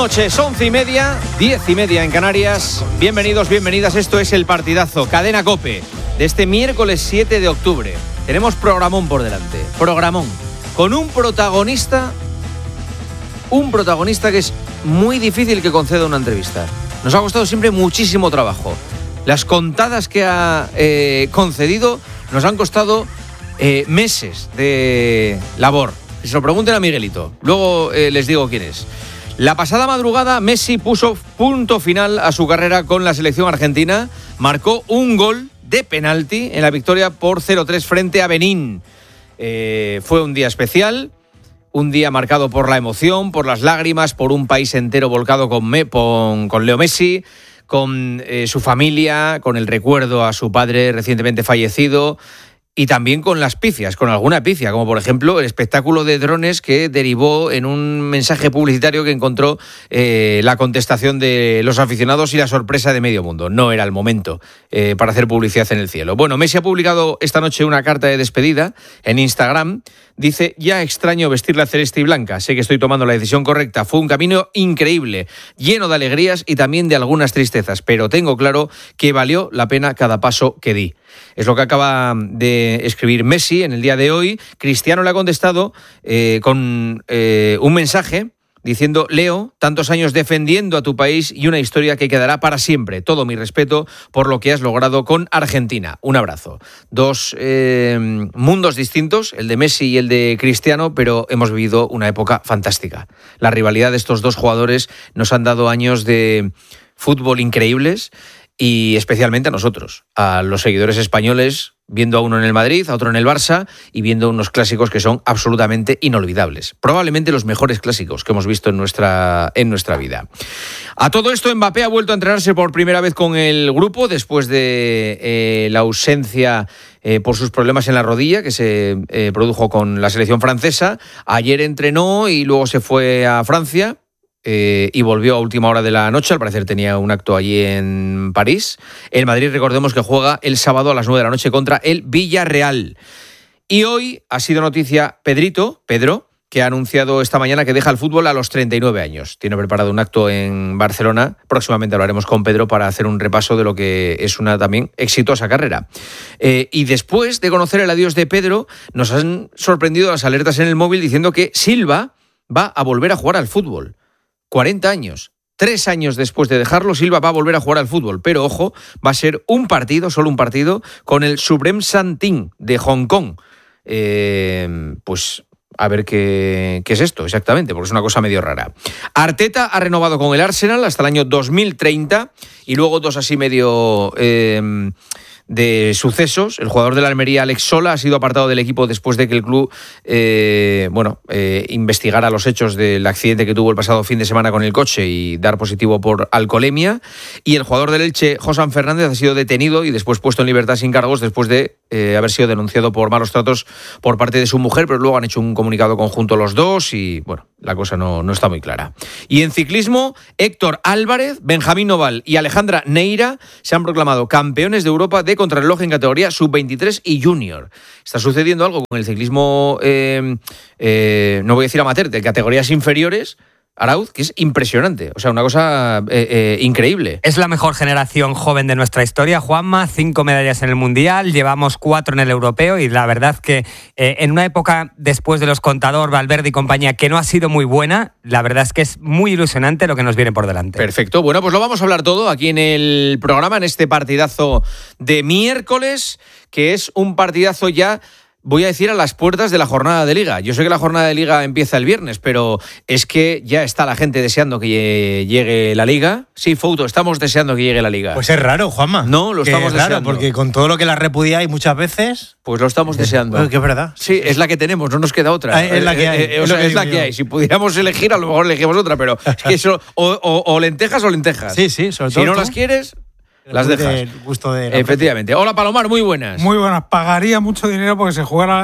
noches, 11:30, 10:30 en Canarias. Bienvenidos, bienvenidas. Esto es El Partidazo, Cadena COPE, de este miércoles 7 de octubre. Tenemos programón por delante, programón, con un protagonista que es muy difícil que conceda una entrevista. Nos ha costado siempre muchísimo trabajo. Las contadas que ha concedido nos han costado meses de labor. Que se lo pregunten a Miguelito, luego les digo quién es. La pasada madrugada Messi puso punto final a su carrera con la selección argentina, marcó un gol de penalti en la victoria por 0-3 frente a Benín. Fue un día especial, un día marcado por la emoción, por las lágrimas, por un país entero volcado con Leo Messi, con su familia, con el recuerdo a su padre recientemente fallecido. Y también con las pifias, con alguna pifia, como por ejemplo el espectáculo de drones que derivó en un mensaje publicitario que encontró la contestación de los aficionados y la sorpresa de medio mundo. No era el momento para hacer publicidad en el cielo. Bueno, Messi ha publicado esta noche una carta de despedida en Instagram. Dice: ya extraño vestir la celeste y blanca. Sé que estoy tomando la decisión correcta. Fue un camino increíble, lleno de alegrías y también de algunas tristezas, pero tengo claro que valió la pena cada paso que di. Es lo que acaba de escribir Messi en el día de hoy. Cristiano le ha contestado con un mensaje diciendo: Leo, tantos años defendiendo a tu país y una historia que quedará para siempre. Todo mi respeto por lo que has logrado con Argentina. Un abrazo. Dos mundos distintos, el de Messi y el de Cristiano, pero hemos vivido una época fantástica. La rivalidad de estos dos jugadores nos han dado años de fútbol increíbles. Y especialmente a nosotros, a los seguidores españoles, viendo a uno en el Madrid, a otro en el Barça y viendo unos clásicos que son absolutamente inolvidables. Probablemente los mejores clásicos que hemos visto en nuestra vida. A todo esto, Mbappé ha vuelto a entrenarse por primera vez con el grupo después de la ausencia por sus problemas en la rodilla que se produjo con la selección francesa. Ayer entrenó y luego se fue a Francia. Y volvió a última hora de la noche. Al parecer tenía un acto allí en París. El Madrid, recordemos que juega el sábado a las 9 de la noche contra el Villarreal. Y hoy ha sido noticia Pedro, que ha anunciado esta mañana que deja el fútbol a los 39 años. Tiene preparado un acto en Barcelona. Próximamente hablaremos con Pedro para hacer un repaso de lo que es una también exitosa carrera. Y después de conocer el adiós de Pedro, nos han sorprendido las alertas en el móvil diciendo que Silva va a volver a jugar al fútbol. 40 años, 3 años después de dejarlo, Silva va a volver a jugar al fútbol. Pero ojo, va a ser solo un partido, con el Supreme Santin de Hong Kong. Pues a ver qué es esto exactamente, porque es una cosa medio rara. Arteta ha renovado con el Arsenal hasta el año 2030 y luego dos así medio de sucesos. El jugador de la Almería, Alex Sola, ha sido apartado del equipo después de que el club investigara los hechos del accidente que tuvo el pasado fin de semana con el coche y dar positivo por alcoholemia. Y el jugador del Elche, Josan Fernández, ha sido detenido y después puesto en libertad sin cargos después de haber sido denunciado por malos tratos por parte de su mujer, pero luego han hecho un comunicado conjunto los dos y, bueno, la cosa no está muy clara. Y en ciclismo, Héctor Álvarez, Benjamín Noval y Alejandra Neira se han proclamado campeones de Europa de contrarreloj en categoría sub-23 y junior. Está sucediendo algo con el ciclismo, no voy a decir amateur, de categorías inferiores, Arauz, que es impresionante. O sea, una cosa increíble. Es la mejor generación joven de nuestra historia, Juanma. 5 medallas en el Mundial, llevamos 4 en el Europeo y la verdad que en una época después de los Contador, Valverde y compañía que no ha sido muy buena, la verdad es que es muy ilusionante lo que nos viene por delante. Perfecto. Bueno, pues lo vamos a hablar todo aquí en el programa, en este partidazo de miércoles, que es un partidazo ya, voy a decir, a las puertas de la jornada de Liga. Yo sé que la jornada de Liga empieza el viernes, pero es que ya está la gente deseando que llegue la Liga. Sí, Fouto, estamos deseando que llegue la Liga. Pues es raro, Juanma. No, lo estamos deseando. Raro, porque con todo lo que la repudiáis muchas veces... Pues lo estamos deseando. Pues que es verdad. Sí, es la que tenemos, no nos queda otra. Es la que hay. Es la que hay. Si pudiéramos elegir, a lo mejor elegimos otra, pero es que eso, o lentejas o lentejas. Sí, sobre todo. Si no las quieres... Las dejas. El gusto de efectivamente. Hola, Palomar, muy buenas. Muy buenas. Pagaría mucho dinero porque se jugara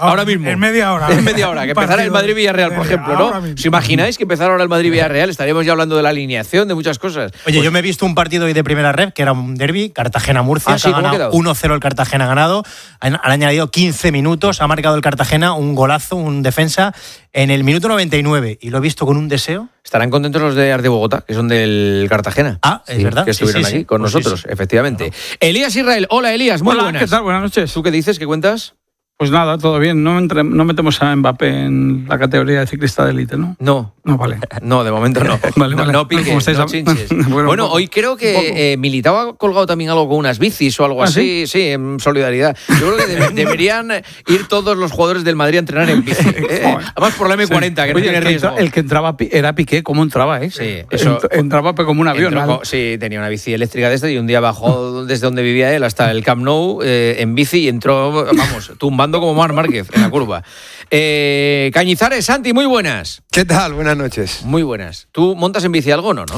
Ahora mismo. En media hora. En media hora. Que empezara el Madrid-Villarreal, por ejemplo, ¿no? ¿Os imagináis que empezara ahora el Madrid-Villarreal? Estaríamos ya hablando de la alineación, de muchas cosas. Oye, yo me he visto un partido hoy de primera red, que era un derbi, Cartagena-Murcia, sí, que ha ¿cómo ha ganado quedado? 1-0 el Cartagena ganado. Han añadido 15 minutos, ha marcado el Cartagena un golazo, un defensa, en el minuto 99. Y lo he visto con un deseo. Estarán contentos los de Arte Bogotá, que son del Cartagena. Ah, es verdad. Que estuvieron Sí, aquí con pues nosotros, sí. efectivamente. Elías Israel, hola Elías, muy Hola, buenas. ¿qué tal? Buenas noches. ¿Tú qué dices? ¿Qué cuentas? Pues nada, todo bien. No metemos a Mbappé en la categoría de ciclista de élite, ¿no? No. No, vale. No, de momento no. Vale, vale. No piques, ¿Cómo estáis? no chinches. Bueno, Hoy creo que Militao ha colgado también algo con unas bicis o algo así, sí, en solidaridad. Yo creo que deberían ir todos los jugadores del Madrid a entrenar en bici. Además por la M40, que no tiene riesgo. El que entraba era Piqué, ¿cómo entraba? Sí, eso. Entraba como un avión. Sí, tenía una bici eléctrica de esta y un día bajó desde donde vivía él hasta el Camp Nou en bici y entró, vamos, tumbando como Marc Márquez en la curva. Cañizares, Santi, muy buenas. ¿Qué tal? Buenas noches. Muy buenas. ¿Tú montas en bici algo, no?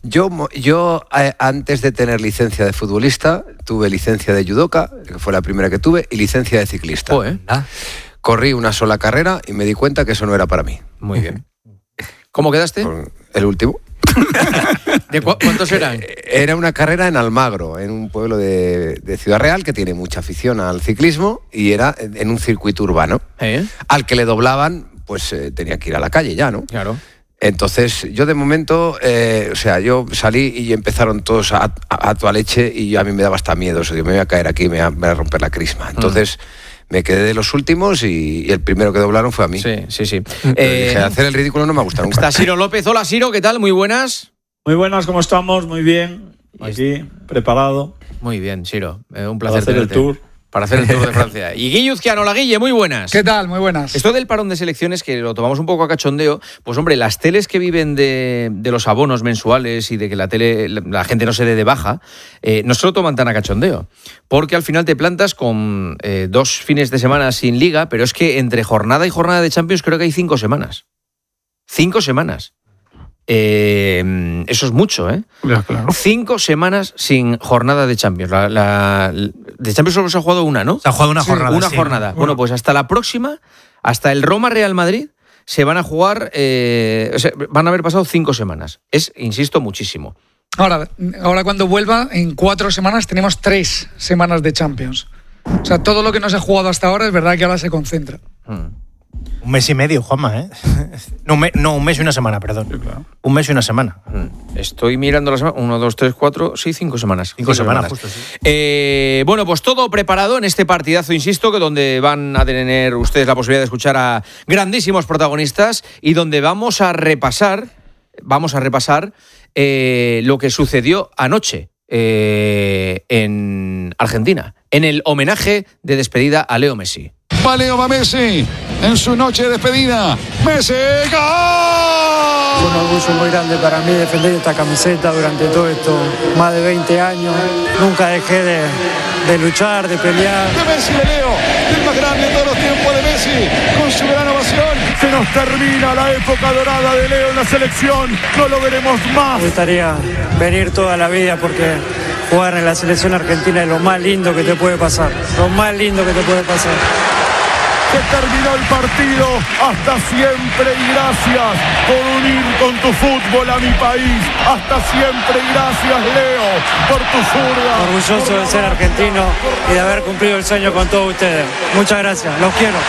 Yo antes de tener licencia de futbolista, tuve licencia de judoka, que fue la primera que tuve, y licencia de ciclista. Corrí una sola carrera y me di cuenta que eso no era para mí. Muy bien. ¿Cómo quedaste? El último. ¿De cuántos eran? Era una carrera en Almagro, en un pueblo de Ciudad Real que tiene mucha afición al ciclismo y era en un circuito urbano. Al que le doblaban, pues tenía que ir a la calle ya, ¿no? Claro. Entonces, yo de momento, yo salí y empezaron todos a toda leche y a mí me daba hasta miedo. Me voy a caer aquí, me voy a romper la crisma. Entonces, me quedé de los últimos y el primero que doblaron fue a mí. Sí. Dije, hacer el ridículo no me gusta nunca. Está Siro López. Hola, Siro, ¿qué tal? Muy buenas. Muy buenas, ¿cómo estamos? Muy bien. Aquí, preparado. Muy bien, Siro. Un Para placer hacer el tenerte. tour. Para hacer el Tour de Francia. Y Guille Uzquiano, hola Guille, muy buenas. ¿Qué tal? Muy buenas. Esto del parón de selecciones, que lo tomamos un poco a cachondeo, pues hombre, las teles que viven de los abonos mensuales y de que la gente no se dé de baja, no se lo toman tan a cachondeo. Porque al final te plantas con 2 fines de semana sin liga, pero es que entre jornada y jornada de Champions creo que hay 5 semanas. 5 semanas. Eso es mucho, ¿eh? Ya, claro. 5 semanas sin jornada de Champions. De Champions solo se ha jugado una, ¿no? Se ha jugado una jornada. Una sí. jornada. Bueno, pues hasta la próxima, hasta el Roma-Real Madrid, se van a jugar, van a haber pasado 5 semanas. Es, insisto, muchísimo. Ahora cuando vuelva, en 4 semanas tenemos 3 semanas de Champions. O sea, todo lo que no se ha jugado hasta ahora es verdad que ahora se concentra. Un mes y medio, Juanma, ¿eh? No, un mes y una semana, perdón. Sí, claro. Un mes y una semana. Estoy mirando la semana. 1, 2, 3, 4, sí, 5 semanas. 5 semanas, justo, sí. Bueno, pues todo preparado en este partidazo, insisto, que donde van a tener ustedes la posibilidad de escuchar a grandísimos protagonistas y donde vamos a repasar lo que sucedió anoche en Argentina, en el homenaje de despedida a Leo Messi. Va Leo, va Messi en su noche de despedida. ¡Messi! ¡Gol! Fue un orgullo muy grande para mí defender esta camiseta durante todo esto, más de 20 años. Nunca dejé de luchar, de pelear. De Messi, de Leo, el más grande de todos los tiempos de Messi, con su gran ovación. Se nos termina la época dorada de Leo en la selección. No lo veremos más. Me gustaría venir toda la vida porque jugar en la selección argentina es lo más lindo que te puede pasar. Lo más lindo que te puede pasar. Se terminó el partido. Hasta siempre y gracias por unir con tu fútbol a mi país. Hasta siempre y gracias, Leo, por tu zurda. Orgulloso de ser argentino y de haber cumplido el sueño con todos ustedes. Muchas gracias, los quiero.